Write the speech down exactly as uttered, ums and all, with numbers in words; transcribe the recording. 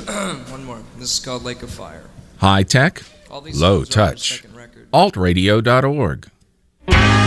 One more. This is called Lake of Fire. High tech, All these low songs are on our touch. second record. alt radio dot org.